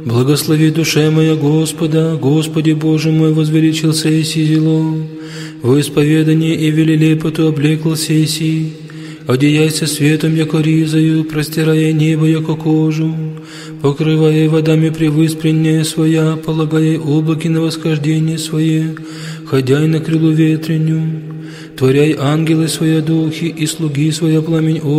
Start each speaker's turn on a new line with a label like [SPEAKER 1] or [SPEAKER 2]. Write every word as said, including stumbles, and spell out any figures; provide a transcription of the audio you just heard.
[SPEAKER 1] Благослови душе моя Господа, Господи Боже мой, возвеличился еси зело, во исповедание и велилепоту облеклся еси, одеяйся светом, яко ризою, простирая небо, яко кожу, покрывая водами превыспреннее своя, полагая облаки на восхождение свое, ходяй на крылу ветреню, творяй ангелы свои духи и слуги своя пламень